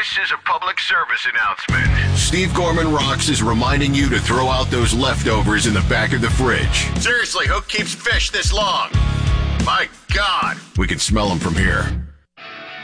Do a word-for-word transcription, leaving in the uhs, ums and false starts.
This is a public service announcement. Steve Gorman Rocks is reminding you to throw out those leftovers in the back of the fridge. Seriously, who keeps fish this long? My God. We can smell them from here.